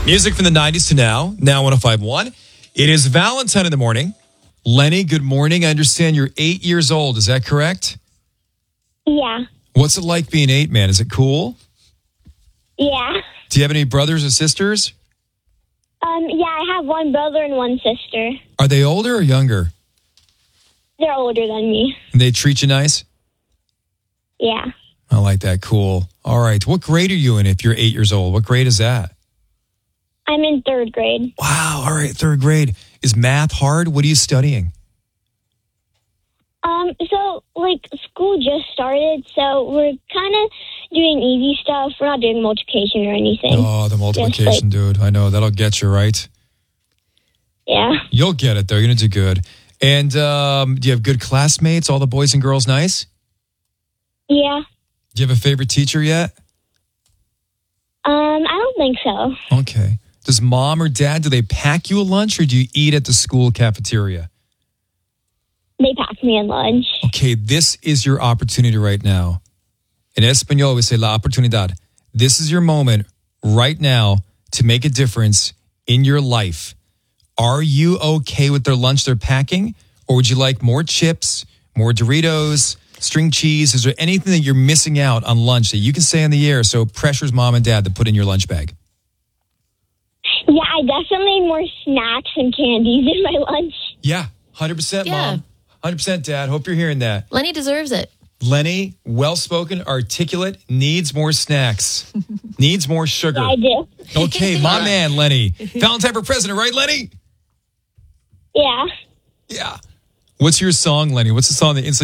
Music from the 90s to now 105.1. It is Valentine in the morning. Lenny, good morning. I understand you're 8 years old. Is that correct? Yeah. What's it like being 8, man? Is it cool? Yeah. Do you have any brothers or sisters? Yeah, I have one brother and one sister. Are they older or younger? They're older than me. And they treat you nice? Yeah. I like that. Cool. All right. What grade are you in if you're 8 years old? What grade is that? I'm in 3rd grade. Wow. All right. 3rd grade. Is math hard? What are you studying? School just started, so we're kind of doing easy stuff. We're not doing multiplication or anything. Oh, the multiplication, dude. I know. That'll get you, right? Yeah. You'll get it, though. You're going to do good. And do you have good classmates? All the boys and girls nice? Yeah. Do you have a favorite teacher yet? I don't think so. Okay. Does mom or dad, do they pack you a lunch or do you eat at the school cafeteria? They packed me a lunch. Okay, this is your opportunity right now. In Espanol, we say la oportunidad. This is your moment right now to make a difference in your life. Are you okay with their lunch they're packing? Or would you like more chips, more Doritos, string cheese? Is there anything that you're missing out on lunch that you can say on the air so pressures mom and dad to put in your lunch bag? Yeah, I definitely need more snacks and candies in my lunch. Yeah, 100% mom. 100% dad. Hope you're hearing that. Lenny deserves it. Lenny, well-spoken, articulate, needs more snacks, needs more sugar. Yeah, I do. Okay, my man, Lenny. Valentine for president, right, Lenny? Yeah. Yeah. What's your song, Lenny? What's the song that instantly